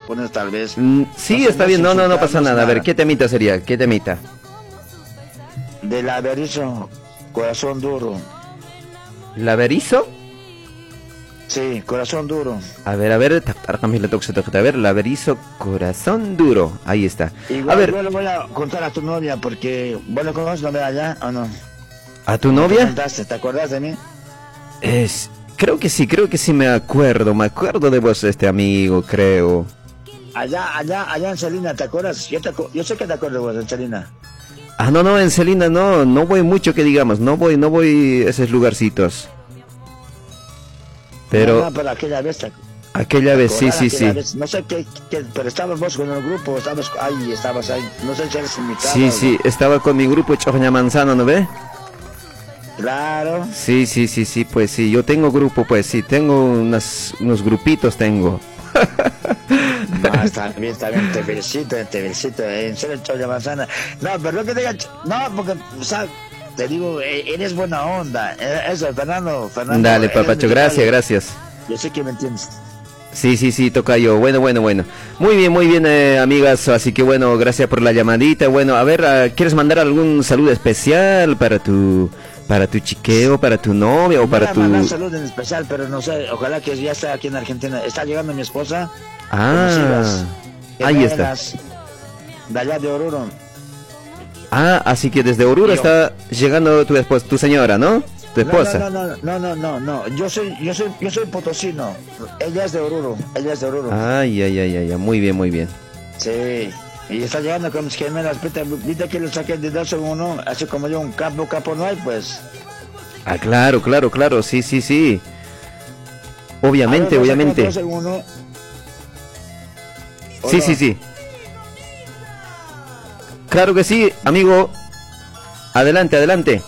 pones tal vez. Sí, No sé, está bien, no pasa insultarnos, nada. A ver, nada. ¿qué temita sería? ¿Qué temita? Del averizo, corazón duro. ¿Laberizo? Sí, corazón duro. A ver, laberizo, corazón duro. Ahí está. Igual A ver, yo le voy a contar a tu novia porque vos la conoces, ¿no? Allá o no? ¿a tu ¿Me novia? preguntaste? ¿Te acordás de mí? Creo que sí me acuerdo de vos, amigo, creo. Allá en Celina, ¿te acuerdas? Yo sé que te acuerdas de vos, en Celina. Ah, no, en Celina no voy mucho que digamos, no voy a esos lugarcitos. Pero No, aquella vez, aquella vez, sí. vez, no sé qué, pero estabas vos con el grupo, estabas ahí, no sé si eres invitado. Sí, estaba con mi grupo Choña Manzano, ¿no ve? Claro. Sí, pues sí, yo tengo grupo, pues sí, tengo unos grupitos tengo. No, está bien, te felicito, en serio, Choña Manzana. No, pero no que diga, no, porque, o sea, te digo, eres buena onda, eso, Fernando. Dale, eres papacho, mi tocayo. gracias. Yo sé que me entiendes. Sí, tocayo. Bueno. Muy bien, amigas. Así que bueno, gracias por la llamadita. Bueno, a ver, ¿quieres mandar algún saludo especial para tu chiqueo, para tu novia o para tu... mandar salud en especial, pero no sé, ojalá que ya esté aquí en Argentina. Está llegando mi esposa. Ah, ahí está. De allá de Oruro. Ah, así que desde Oruro está llegando tu esposa, tu señora, ¿no? Tu esposa. No. Yo soy potosino. Ella es de Oruro. Ay. Muy bien. Sí. Y está llegando con mis gemelas. Viste que lo saqué de 2 en 1. Así como yo, un capo no hay, pues. Ah, claro. Sí. Obviamente. 2 en 1. Sí. Claro que sí, amigo. Adelante.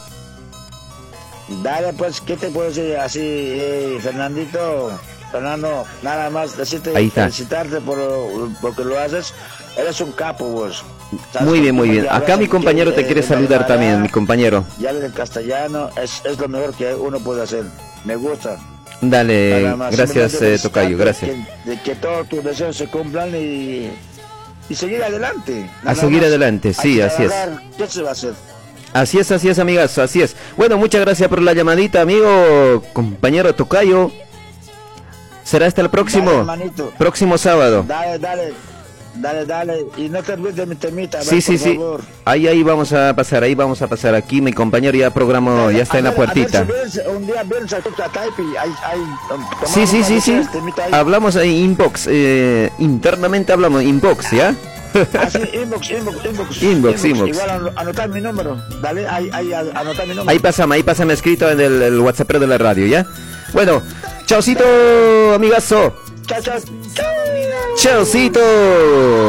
Dale, pues, ¿qué te puedo decir así, Fernando? Nada más decirte, felicitarte por lo que lo haces. Eres un capo, vos. Muy bien. Acá mi compañero te quiere saludar también, mi compañero. Ya en castellano es lo mejor que uno puede hacer. Me gusta. Dale, gracias, tocayo, gracias. Que todos tus deseos se cumplan y seguir adelante. Seguir adelante, sí, así es. ¿Qué se va a hacer? Así es, amigas, así es. Bueno, muchas gracias por la llamadita, amigo, compañero tocayo. Será hasta el próximo sábado. Dale. Y no te olvides de mi temita. Sí. Favor. Ahí vamos a pasar aquí. Mi compañero ya programó, ya está en la puertita. Un día vienes a Taipi. Sí. Hablamos en inbox. Internamente hablamos inbox, ¿ya? Sí, inbox. Igual anotar mi número. Dale, anotar mi número. Ahí pásame escrito en el WhatsApp de la radio, ¿ya? Bueno, chaucito, amigazo. Chao. Chaucito.